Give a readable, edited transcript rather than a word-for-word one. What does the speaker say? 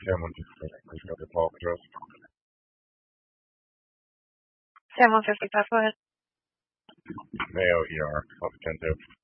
Sam 150, please got the call address. Sam 155, go ahead. Mayo ER, Alpha 10